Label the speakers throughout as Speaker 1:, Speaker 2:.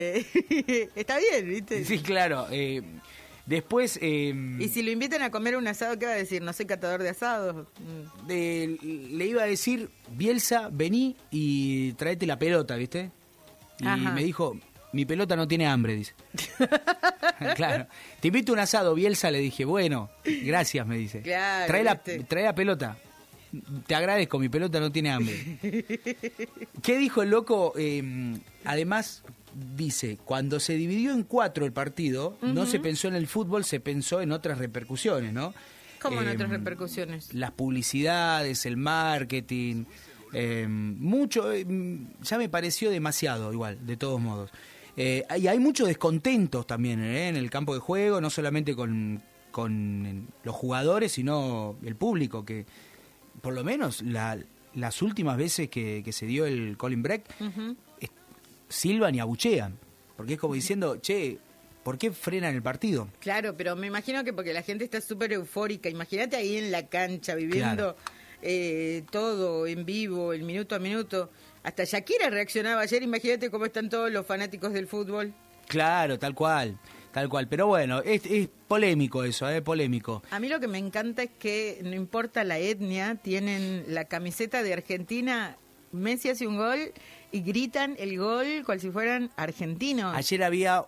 Speaker 1: Está bien, ¿viste?
Speaker 2: Sí, claro. Después...
Speaker 1: Y si lo invitan a comer un asado, ¿qué va a decir? No soy catador de asados.
Speaker 2: le iba a decir, Bielsa, vení y traete la pelota, ¿viste? Y
Speaker 1: Ajá.
Speaker 2: me dijo, mi pelota no tiene hambre, dice. Claro. Te invito a un asado, Bielsa, le dije, bueno, gracias, me dice.
Speaker 1: Claro,
Speaker 2: trae la pelota. Te agradezco, mi pelota no tiene hambre. ¿Qué dijo el loco? Además, dice, cuando se dividió en 4 el partido, no se pensó en el fútbol, se pensó en otras repercusiones, ¿no?
Speaker 1: ¿Cómo en otras repercusiones?
Speaker 2: Las publicidades, el marketing, mucho, ya me pareció demasiado igual, de todos modos. Y hay muchos descontentos también en el campo de juego, no solamente con los jugadores, sino el público, que por lo menos las últimas veces que se dio el Colin Break, silban y abuchean, porque es como diciendo, che, ¿por qué frenan el partido?
Speaker 1: Claro, pero me imagino que porque la gente está súper eufórica. Imagínate ahí en la cancha viviendo todo en vivo, el minuto a minuto. Hasta Shakira reaccionaba ayer, imagínate cómo están todos los fanáticos del fútbol.
Speaker 2: Claro, tal cual. Pero bueno, es polémico eso, polémico.
Speaker 1: A mí lo que me encanta es que no importa la etnia, tienen la camiseta de Argentina, Messi hace un gol y gritan el gol cual si fueran argentinos.
Speaker 2: Ayer había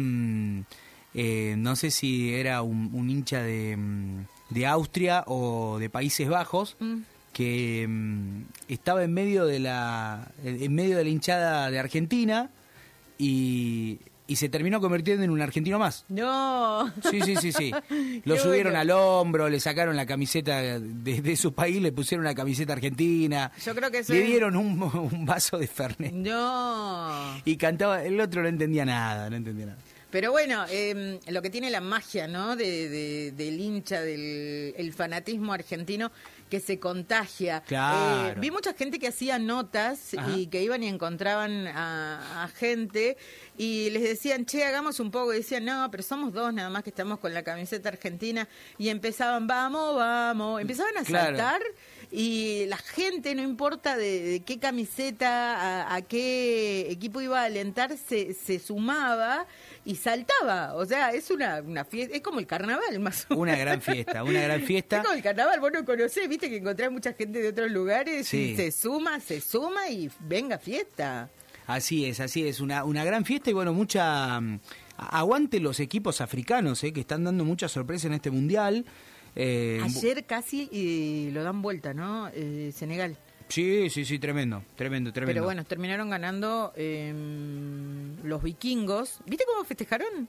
Speaker 2: no sé si era un hincha de Austria o de Países Bajos, que estaba en medio de la hinchada de Argentina y se terminó convirtiendo en un argentino más.
Speaker 1: No.
Speaker 2: Sí. Lo subieron al hombro, le sacaron la camiseta de su país, le pusieron una camiseta argentina.
Speaker 1: Yo creo que eso
Speaker 2: le dieron un vaso de Fernet.
Speaker 1: No.
Speaker 2: Y cantaba, el otro no entendía nada.
Speaker 1: Pero bueno, lo que tiene la magia, ¿no? Del hincha, del fanatismo argentino que se contagia.
Speaker 2: Claro.
Speaker 1: Vi mucha gente que hacía notas y que iban y encontraban a gente y les decían, che, hagamos un poco. Y decían, no, pero somos 2 nada más que estamos con la camiseta argentina. Y empezaban, vamos. Empezaban a saltar y la gente, no importa de qué camiseta, a qué equipo iba a alentar, se sumaba y saltaba. O sea, es una fiesta, es como el carnaval más o menos.
Speaker 2: Una gran fiesta.
Speaker 1: Es como el carnaval, vos no conocés, viste que encontrás mucha gente de otros lugares y se suma y venga fiesta.
Speaker 2: Así es, una gran fiesta y bueno, mucha... aguante los equipos africanos, que están dando mucha sorpresa en este mundial.
Speaker 1: Ayer casi lo dan vuelta, ¿no? Senegal.
Speaker 2: Sí, tremendo.
Speaker 1: Pero bueno, terminaron ganando los vikingos. ¿Viste cómo festejaron?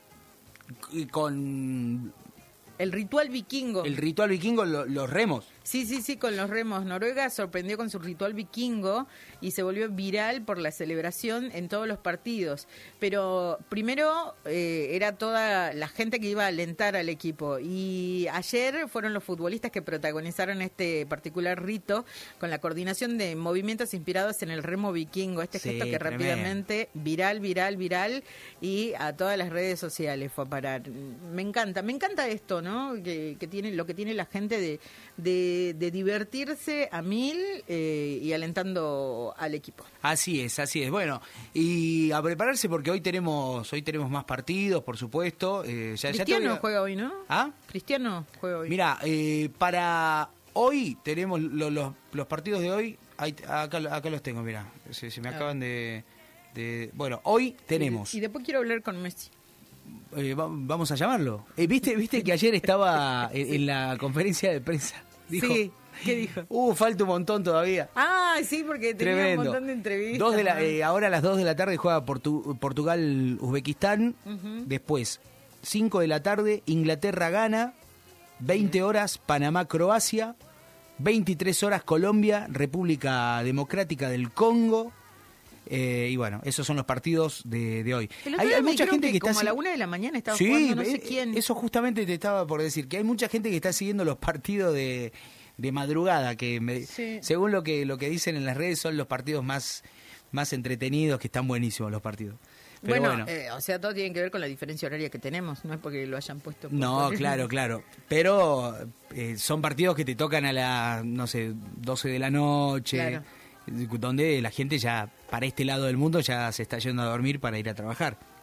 Speaker 2: Con...
Speaker 1: El ritual vikingo.
Speaker 2: El ritual vikingo, los remos.
Speaker 1: Sí, con los remos. Noruega sorprendió con su ritual vikingo y se volvió viral por la celebración en todos los partidos. Pero primero era toda la gente que iba a alentar al equipo. Y ayer fueron los futbolistas que protagonizaron este particular rito con la coordinación de movimientos inspirados en el remo vikingo. Este gesto que rápidamente viral y a todas las redes sociales fue a parar. Me encanta esto, ¿no? Que tiene lo que tiene la gente de divertirse a 1000 y alentando al equipo.
Speaker 2: Así es. Bueno, y a prepararse porque hoy tenemos más partidos, por supuesto.
Speaker 1: Cristiano juega hoy, ¿no?
Speaker 2: ¿Ah?
Speaker 1: Cristiano juega hoy.
Speaker 2: Mira, para hoy tenemos los partidos de hoy. Acá los tengo, mira. Se me acaban de... Bueno, hoy tenemos...
Speaker 1: Y después quiero hablar con Messi.
Speaker 2: Vamos a llamarlo. ¿Viste que ayer estaba en la conferencia de prensa? Dijo,
Speaker 1: sí, ¿qué dijo?
Speaker 2: Falta un montón todavía.
Speaker 1: Ah, sí, porque tenía
Speaker 2: tremendo.
Speaker 1: Un montón de entrevistas.
Speaker 2: Ahora a las 2 de la tarde juega Portugal-Uzbekistán. Después, 5 de la tarde, Inglaterra-Ghana. 20 horas, Panamá-Croacia. 23 horas, Colombia-República Democrática del Congo. Y bueno, esos son los partidos de hoy.
Speaker 1: Hay mucha gente que está como a la 1 de la mañana estaba jugando, no sé quién.
Speaker 2: Eso justamente te estaba por decir, que hay mucha gente que está siguiendo los partidos de madrugada, que según lo que dicen en las redes son los partidos más entretenidos, que están buenísimos los partidos. Pero bueno.
Speaker 1: O sea, todo tiene que ver con la diferencia horaria que tenemos, no es porque lo hayan puesto.
Speaker 2: No, claro. Pero son partidos que te tocan a las, no sé, 12 de la noche.
Speaker 1: Claro.
Speaker 2: donde la gente ya, para este lado del mundo, ya se está yendo a dormir para ir a trabajar.